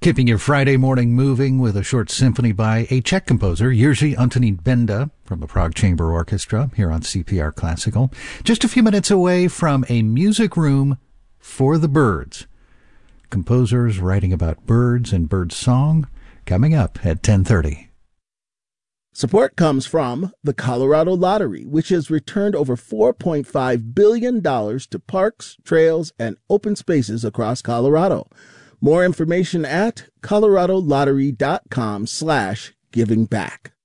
Keeping your Friday morning moving with a short symphony by a Czech composer, Jiří Antonín Benda, from the Prague Chamber Orchestra, here on CPR Classical. Just a few minutes away from a music room for the birds. Composers writing about birds and bird song, coming up at 10:30. Support comes from the Colorado Lottery, which has returned over $4.5 billion to parks, trails, and open spaces across Colorado. More information at coloradolottery.com/givingback.